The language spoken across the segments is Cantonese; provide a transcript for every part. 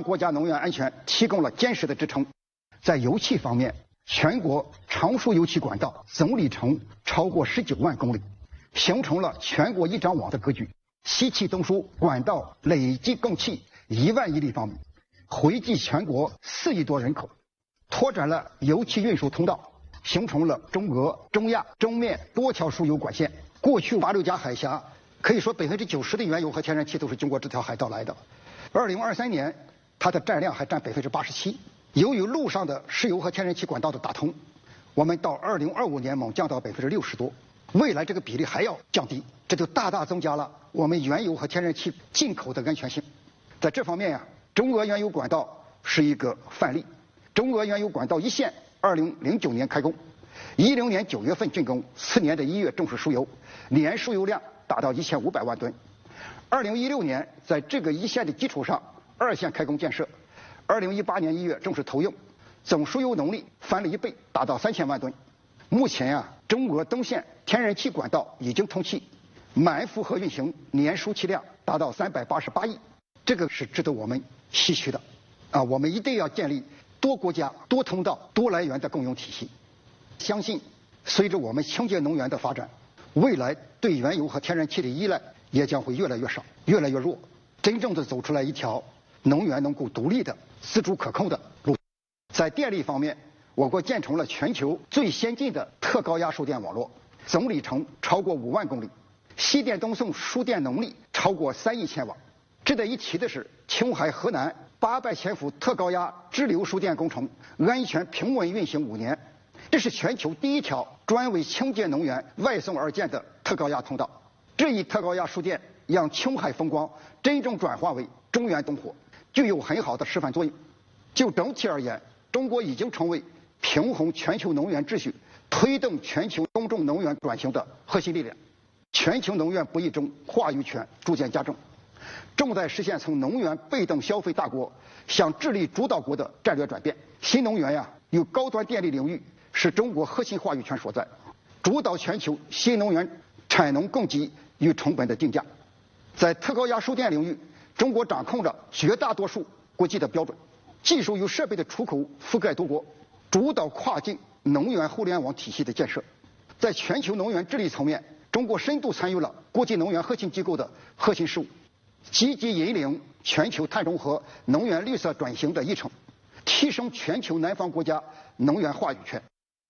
国家能源安全提供了坚实的支撑。在油气方面，全国常输油气管道总里程超过19万公里，形成了全国一张网的格局。西气东输管道累计供气1万亿立方米，惠及全国4亿多人口，拓展了油气运输通道，形成了中俄、中亚、中缅多条输油管线。过去马六甲海峡可以说90%的原油和天然气都是经过这条海道来的。2023年，它的占量还占87%。由于路上的石油和天然气管道的打通，我们到2025年猛降到60%多，未来这个比例还要降低，这就大大增加了我们原油和天然气进口的安全性。在这方面呀，中俄原油管道是一个范例。中俄原油管道一线2009年开工，10年9月份竣工，4年的1月正式输油，年输油量达到1500万吨。2016年在这个一线的基础上，2线开工建设。2018年1月正式投用，总输油能力翻了1倍，达到3000万吨。目前呀，中俄东线天然气管道已经通气，满负荷运行，年输气量达到388亿，这个是值得我们唏嘘的。我们一定要建立多国家、多通道、多来源的供应体系。相信随着我们清洁能源的发展，未来对原油和天然气的依赖也将会越来越少、越来越弱，真正的走出来一条能源能够独立的、自主可控的路。在电力方面，我国建成了全球最先进的特高压输电网络，总里程超过5万公里，西电东送输电能力超过3亿千瓦。值得一提的是，青海河南800千伏特高压支流输电工程安全平稳运行5年，这是全球第一条专为清洁能源外送而建的特高压通道。这一特高压输电让青海风光真正转化为中原东火，具有很好的示范作用。就整体而言，中国已经成为平衡全球能源秩序、推动全球公众能源转型的核心力量。全球能源博弈中话语权逐渐加重，正在实现从能源被动消费大国向智力主导国的战略转变。新能源有高端电力领域是中国核心话语权所在，主导全球新能源产能供给与成本的定价。在特高压输电领域，中国掌控着绝大多数国际的标准，技术与设备的出口覆盖多国，主导跨境能源互联网体系的建设。在全球能源治理层面，中国深度参与了国际能源核心机构的核心事务，积极引领全球碳中和、能源绿色转型的议程，提升全球南方国家能源话语权。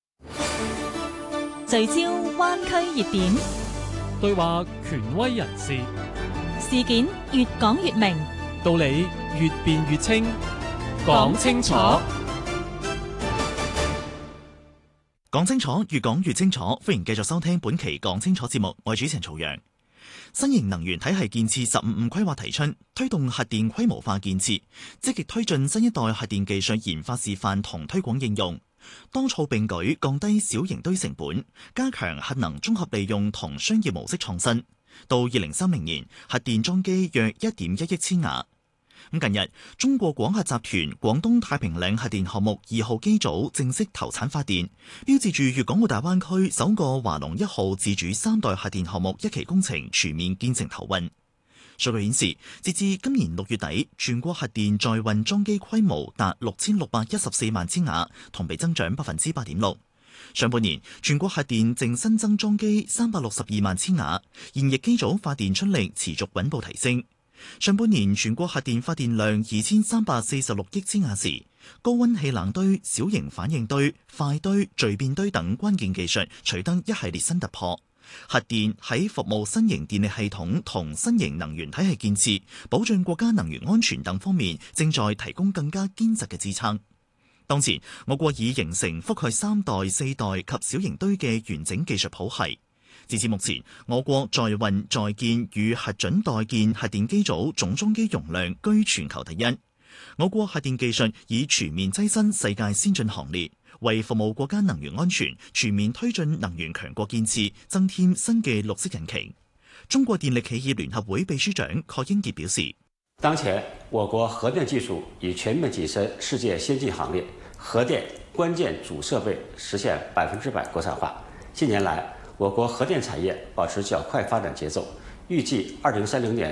聚焦灣區熱點， 對話權威人士， 事件越講越明， 道理越辯越清，講清楚。 講清楚，越講越清楚。歡迎繼續收聽本期講清楚節目，我係主持人曹陽。新型能源體系建設15規劃提出，推動核電規模化建設，積極推進新一代核電技術研發示範同推廣應用，多措並舉，降低小型堆成本，加強核能綜合利用同商業模式創新。到2030年，核電裝機約1.1億千瓦。近日，中國廣核集團廣東太平嶺核電項目2號機組正式投產發電，標誌住粵港澳大灣區首個華龍1號自主3代核電項目一期工程全面建成投運。數據顯示，截至今年6月底，全國核電在運裝機規模達6614萬千瓦，同比增長8.6%。上半年，全國核電淨新增裝機362萬千瓦，現役機組發電出力持續穩步提升。上半年全國核電發電量2346億千瓦時，高溫氣冷堆、小型反應堆、快堆、聚變堆等關鍵技術取得一系列新突破。核電喺服務新型電力系統同新型能源體系建設、保障國家能源安全等方面，正在提供更加堅實嘅支撐。當前，我國已形成覆蓋3代、4代及小型堆嘅完整技術譜系。截至目前，我國在運在建與核准待建核電機組總裝機容量居全球第一。我國核電技術已全面躋身世界先進行列，為服務國家能源安全、全面推進能源強國建設增添新嘅綠色引擎。中國電力企業聯合會秘書長郝英傑表示， 當前我國核電技術已全面躋身世界先進行列，核電關鍵主設備實現100%國產化。近年來，我國核電產業保持較快發展節奏，預計2030年，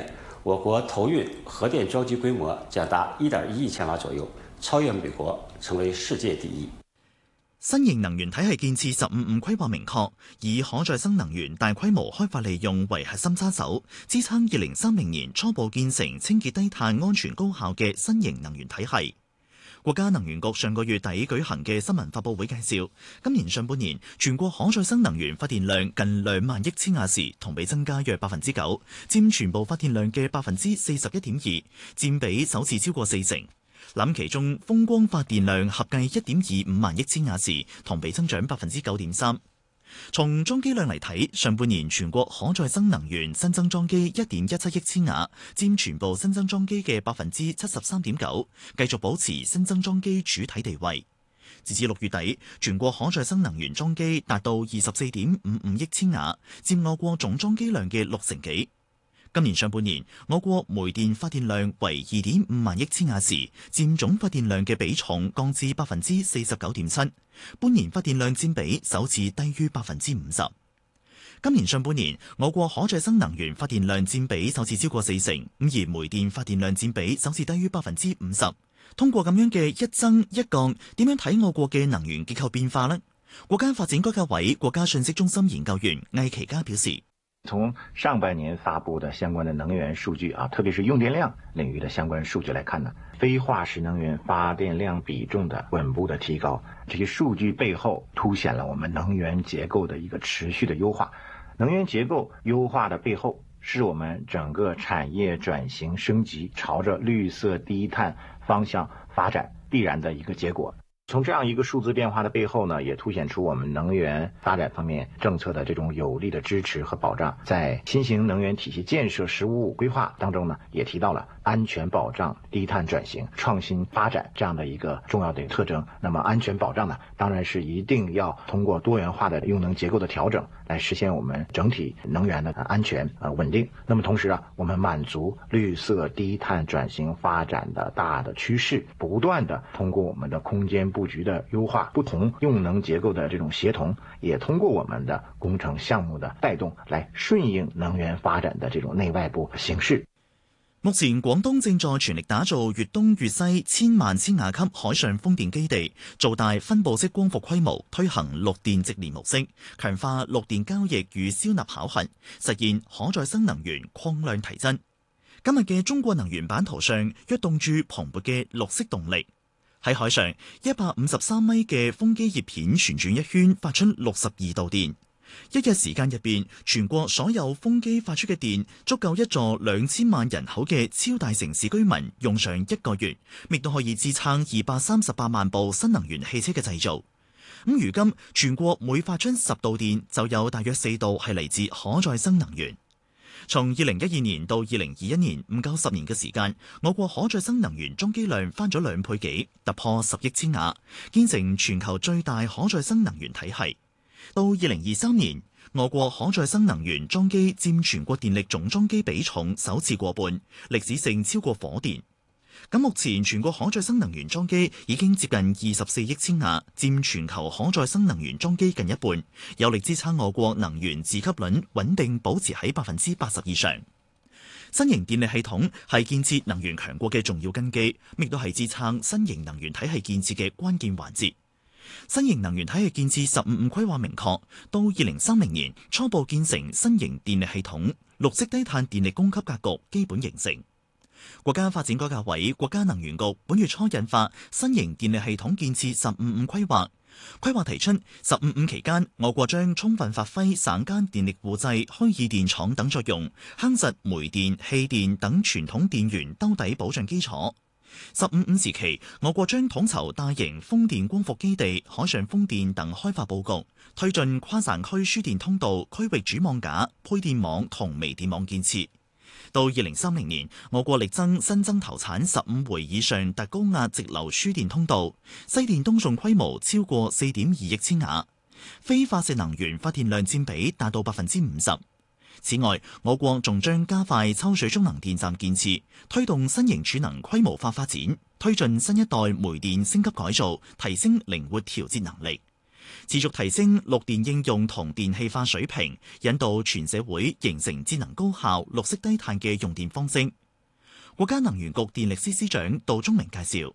我国投运核電裝機規模將達1.1億千瓦左右，超越美國，成為世界第一。 新型能源體系建設15規劃明確，以可再生能源大規模開發利用為核心揸手，支撐2030年初步建成清潔低碳、安全高效嘅新型能源體系。國家能源局上個月底舉行嘅新聞發佈會介紹，今年上半年全國可再生能源發電量近2萬億千瓦時，同比增加約9%，佔全部發電量嘅41.2%，佔比首次超過40%。諗其中風光發電量合計1.25萬億千瓦時，同比增長9.3%。從裝機量嚟睇，上半年全國可再生能源新增裝機1.17億千瓦，佔全部新增裝機嘅73.9%，繼續保持新增裝機主體地位。截至6月底，全國可再生能源裝機達到24.55億千瓦，佔我國總裝機量嘅60%幾。今年上半年，我國煤電發電量為2.5萬億千瓦時，佔總發電量嘅比重降至49.7%，半年發電量佔比首次低於50%。今年上半年，我國可再生能源發電量佔比首次超過40%，而煤電發電量佔比首次低於50%。通過咁樣嘅一增一降，點樣睇我國嘅能源結構變化呢？國家發展改革委國家信息中心研究員魏其嘉表示。 從上半年發布的相關的能源數據特別是用電量領域的相關數據來看呢，非化石能源發電量比重的穩步的提高，這些數據背後凸顯了我們能源結構的一個持續的優化。能源結構優化的背後，是我們整個產業轉型升級，朝着綠色低碳方向發展必然的一個結果。從這樣一個數字變化的背後呢，也凸顯出我們能源發展方面政策的這種有力的支持和保障。在新型能源體系建設15規劃當中呢，也提到了安全保障、低碳轉型、創新發展這樣的一個重要的特徵。那麼安全保障呢，當然是一定要通過多元化的用能結構的調整，來實現我們整體能源的安全穩定。那麼同時我們滿足綠色低碳轉型發展的大的趨勢，不斷的通過我們的空間布局的優化，不同用能結構的這種協同，也通過我們的工程項目的帶動，來順應能源發展的這種內外部形勢。 目前廣東正在全力打造粵東粵西1000萬千瓦級海上風電基地，做大分布式光伏規模，推行綠電直連模式，強化綠電交易與消納考核，實現可再生能源擴量提增。今日嘅中國能源版圖上躍動住蓬勃嘅綠色動力。喺海上153米嘅風機葉片旋轉一圈，發出62度電。一日時間入邊，全國所有風機發出嘅電足夠一座2000萬人口嘅超大城市居民用上1個月，亦都可以支撐238萬部新能源汽車嘅製造。咁如今全國每發出10度電，就有大約4度係嚟自可再生能源。從2012年到2021年，唔夠10年嘅時間，我國可再生能源裝機量翻咗2倍幾，突破10億千瓦，建成全球最大可再生能源體系。到2023年，我國可再生能源裝機佔全國電力總裝機比重首次過半，歷史性超過火電。咁目前全國可再生能源裝機已經接近24億千瓦，佔全球可再生能源裝機近一半，有力支撐我國能源自給率穩定保持喺80%以上。新型電力系統係建設能源強國嘅重要根基，亦都係支撐新型能源體系建設嘅關鍵環節。新型能源體系建設15規劃明確，到2030年初步建成新型電力系統，綠色低碳電力供給格局基本形成。國家發展改革委、國家能源局本月初印發新型電力系統建設15規劃，規劃提出15期間，我國將充分發揮省間電力互製、虛擬電廠等作用，夯實煤電、氣電等傳統電源兜底保障基礎。15時期，我國將統籌大型風電光伏基地、海上風電等開發佈局，推進跨省區輸電通道、區域主網架、配電網同微電網建設。到2030年，我國力爭新增投產15回以上特高壓直流輸電通道，西電東送規模超過4.2億千瓦，非化石能源發電量佔比達到50%。此外，我國仲將加快抽水中能電站建設，推動新型儲能規模化發展，推進新一代煤電升級改造，提升靈活調節能力。 持續提升綠電應用同電氣化水平，引導全社會形成節能高效、綠色低碳嘅用電方式。國家能源局電力司司長杜忠明介紹，